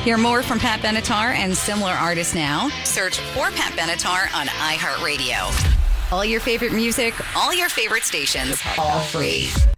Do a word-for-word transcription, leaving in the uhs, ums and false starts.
Hear more from Pat Benatar and similar artists now. Search for Pat Benatar on iHeartRadio. All your favorite music, all your favorite stations, all free.